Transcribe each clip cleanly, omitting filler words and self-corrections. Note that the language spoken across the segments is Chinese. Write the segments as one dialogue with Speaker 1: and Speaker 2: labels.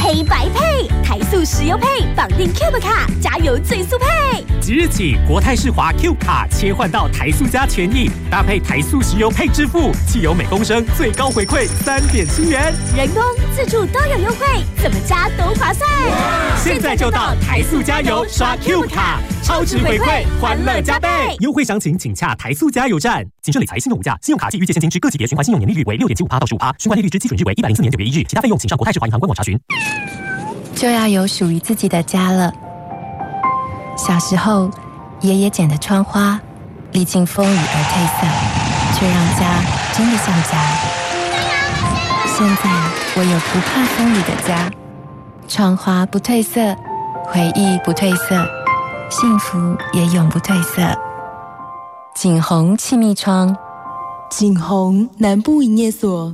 Speaker 1: 黑白配，台塑石油配，绑定 Cube 卡，加油最速配。
Speaker 2: 即日起，国泰世华 Cube 卡切换到台塑加权益，搭配台塑石油配支付，汽油每公升最高回馈3.7元，
Speaker 1: 人工、自助都有优惠，怎么加都划算。
Speaker 2: 现在就到台塑加油刷 Cube 卡，超值回馈，欢乐加倍。优惠详情请洽台塑加油站。谨慎理财，信用无价，信用卡及预借现金之各级别循环信用年利率为6.75%到15%，循环利率之基准日为104年9月1日，其他费用请上国泰世华银行官网查询。
Speaker 3: 就要有属于自己的家了。小时候，爷爷剪的窗花，历经风雨而褪色，却让家真的像家。现在，我有不怕风雨的家，窗花不褪色，回忆不褪色，幸福也永不褪色。景宏气密窗，
Speaker 4: 景宏南部营业所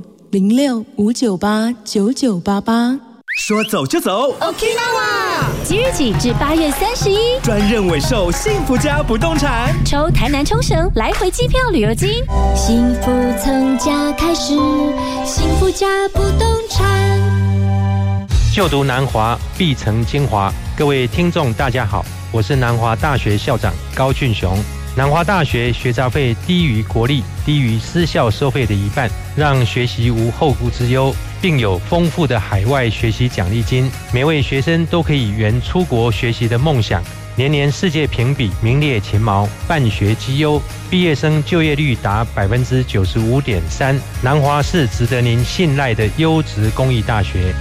Speaker 4: 06-598-9988。
Speaker 5: 说走就走
Speaker 1: Okinawa 即日起至8月31，
Speaker 5: 专任委售幸福家不动产，
Speaker 1: 抽台南冲绳来回机票旅游金。幸福从家开始，幸福家不动产。
Speaker 6: 就读南华必成精华，各位听众大家好，我是南华大学校长高俊雄。南华大学学杂费低于国立、低于私校收费的一半，让学习无后顾之忧，并有丰富的海外学习奖励金，每位学生都可以圆出国学习的梦想。年年世界评比名列前茅，办学绩优，毕业生就业率达95.3%。南华是值得您信赖的优质公益大学。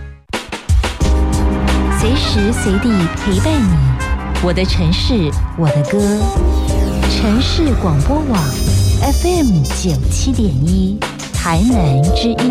Speaker 7: 随时随地陪伴你，我的城市，我的歌。城市广播网 FM 97.1，台南之音。